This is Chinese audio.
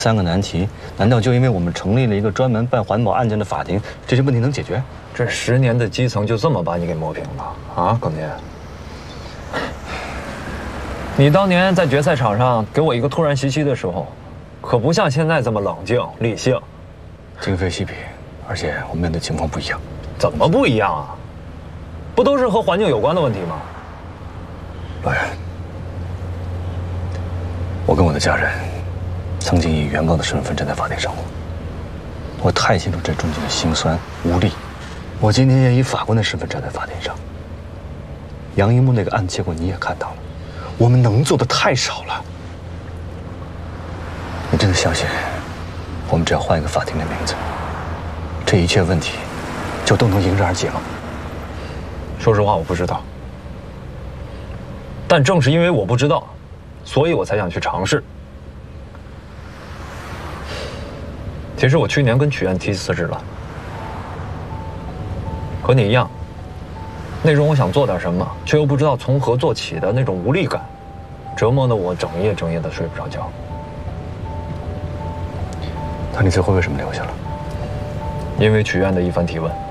3个难题，难道就因为我们成立了一个专门办环保案件的法庭，这些问题能解决？ 这10年的基层就这么把你给磨平了啊，耿年！你当年在决赛场上给我一个突然袭击的时候，可不像现在这么冷静理性。 今非昔比，而且我们面对情况不一样。 怎么不一样啊？不都是和环境有关的问题吗？ 老袁，我跟我的家人曾经以原告的身份站在法庭上过，我太清楚这中间的辛酸无力。我今天也以法官的身份站在法庭上。杨一木那个案结果你也看到了，我们能做的太少了。你真的相信，我们只要换一个法庭的名字，这一切问题就都能迎刃而解吗？ 说实话，我不知道。但正是因为我不知道，所以我才想去尝试。其实我去年跟曲苑提辞职了，和你一样，那种我想做点什么，却又不知道从何做起的那种无力感，折磨得我整夜的睡不着觉。 那你最后为什么留下了？ 因为曲苑的一番提问。